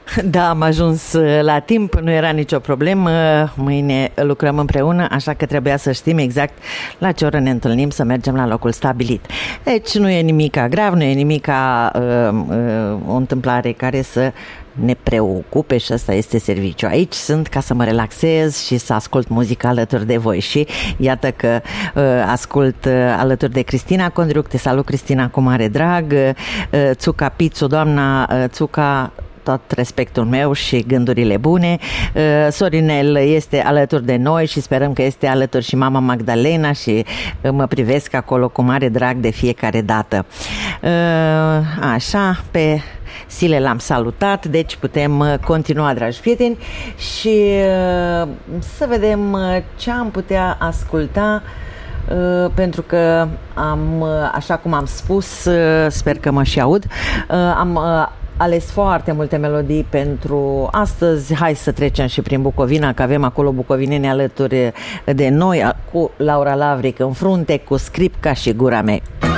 Da, am ajuns la timp, nu era nicio problemă, mâine lucrăm împreună, așa că trebuia să știm exact la ce oră ne întâlnim, să mergem la locul stabilit. Deci nu e nimica grav, nu e nimica o întâmplare care să ne preocupe și ăsta este serviciu. Aici sunt ca să mă relaxez și să ascult muzică alături de voi și iată că ascult alături de Cristina Condriuc. Te salut, Cristina, cu mare drag. Țuca Pițu, doamna Țuca, tot respectul meu și gândurile bune. Sorinel este alături de noi și sperăm că este alături și mama Magdalena și mă privesc acolo cu mare drag de fiecare dată. Așa, pe Sile l-am salutat, deci putem continua, dragi prieteni, și să vedem ce am putea asculta, pentru că așa cum am spus, sper că mă și aud, am ales foarte multe melodii pentru astăzi. Hai să trecem și prin Bucovina, că avem acolo bucovineni alături de noi, cu Laura Lavric în frunte, cu Scripca și Gura mea.